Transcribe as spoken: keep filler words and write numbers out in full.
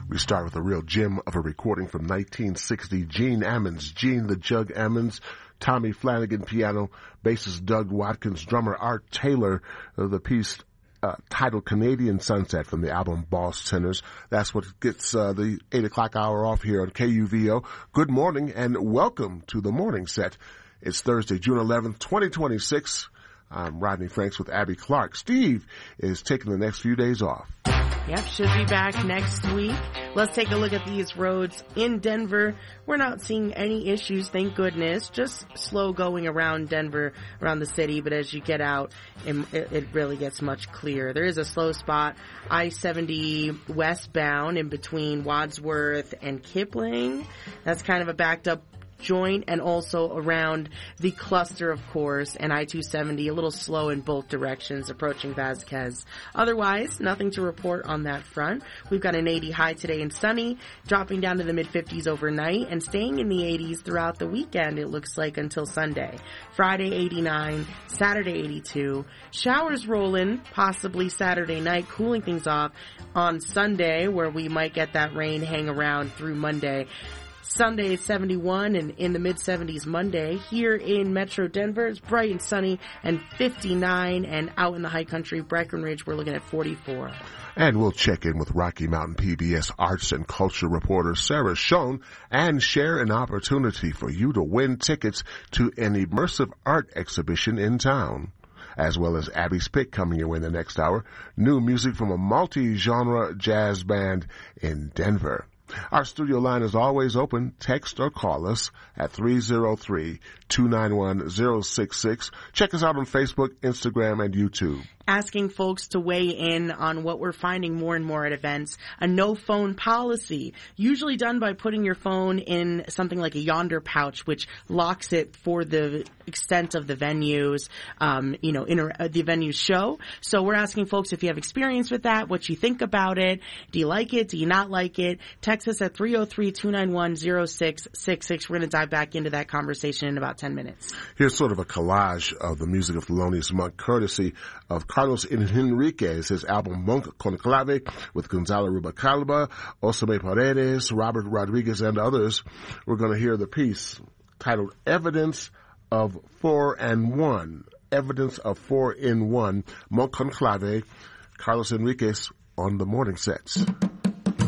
We start with a real gem of a recording from nineteen sixty. Gene Ammons, Gene the Jug Ammons, Tommy Flanagan piano, bassist Doug Watkins, drummer Art Taylor, uh, the piece uh, titled Canadian Sunset from the album Boss Tenors. That's what gets uh, the eight o'clock hour off here on K U V O. Good morning and welcome to the morning set. It's Thursday, June eleventh, twenty twenty-six. I'm Rodney Franks with Abby Clark. Steve is taking the next few days off. Yep, should be back next week. Let's take a look at these roads in Denver. We're not seeing any issues, thank goodness. Just slow going around Denver, around the city. But as you get out, it, it really gets much clearer. There is a slow spot, I seventy westbound in between Wadsworth and Kipling. That's kind of a backed up joint, and also around the cluster, of course, and I two seventy, a little slow in both directions approaching Vasquez. Otherwise, nothing to report on that front. We've got an eighty high today and sunny, dropping down to the mid fifties overnight and staying in the eighties throughout the weekend, it looks like, until Sunday. Friday eighty-nine, Saturday eighty-two, showers rolling, possibly Saturday night, cooling things off on Sunday, where we might get that rain hang around through Monday. Sunday is seventy-one and in the mid-seventies Monday. Here in Metro Denver, it's bright and sunny and fifty-nine, and out in the high country, Breckenridge, we're looking at forty-four. And we'll check in with Rocky Mountain P B S arts and culture reporter Sarah Schoen and share an opportunity for you to win tickets to an immersive art exhibition in town. As well as Abby's Pick coming your way in the next hour. New music from a multi-genre jazz band in Denver. Our studio line is always open. Text or call us at three oh three, two nine one, oh six six. Check us out on Facebook, Instagram, and YouTube. Asking folks to weigh in on what we're finding more and more at events, a no-phone policy, usually done by putting your phone in something like a Yonder pouch, which locks it for the extent of the venues, um, you know, inter- uh, the venue's show. So we're asking folks if you have experience with that, what you think about it. Do you like it? Do you not like it? Text us at three oh three, two nine one, oh six six six. We're going to dive back into that conversation in about ten minutes. Here's sort of a collage of the music of Thelonious Monk, courtesy of Carlos Enriquez, his album Monk Conclave, with Gonzalo Rubalcaba, Osame Paredes, Robert Rodriguez, and others. We're going to hear the piece titled Evidence of Four and One. Evidence of Four in One. Monk Conclave, Carlos Enriquez on the morning sets.